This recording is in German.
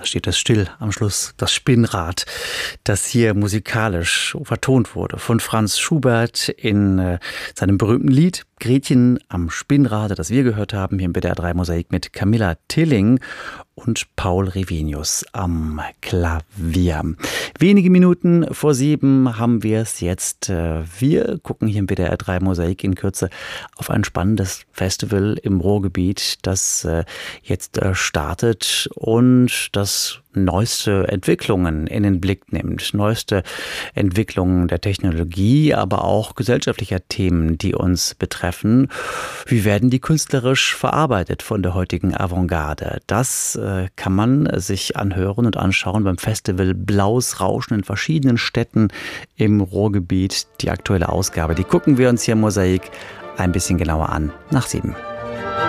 Da steht es still am Schluss, das Spinnrad, das hier musikalisch vertont wurde von Franz Schubert in seinem berühmten Lied Gretchen am Spinnrade, das wir gehört haben, hier im WDR 3 Mosaik mit Camilla Tilling und Paul Revenius am Klavier. Wenige Minuten vor 7 haben wir es jetzt. Wir gucken hier im WDR 3 Mosaik in Kürze auf ein spannendes Festival im Ruhrgebiet, das jetzt startet und das neueste Entwicklungen in den Blick nimmt. Neueste Entwicklungen der Technologie, aber auch gesellschaftlicher Themen, die uns betreffen. Wie werden die künstlerisch verarbeitet von der heutigen Avantgarde? Das kann man sich anhören und anschauen beim Festival Blaues Rauschen in verschiedenen Städten im Ruhrgebiet. Die aktuelle Ausgabe, die gucken wir uns hier im Mosaik ein bisschen genauer an nach 7.